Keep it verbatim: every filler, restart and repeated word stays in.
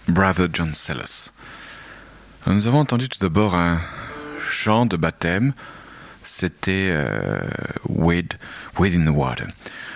Brother John Sellers. Nous avons entendu tout d'abord un chant de baptême, c'était euh, Wade, Wade in the Water.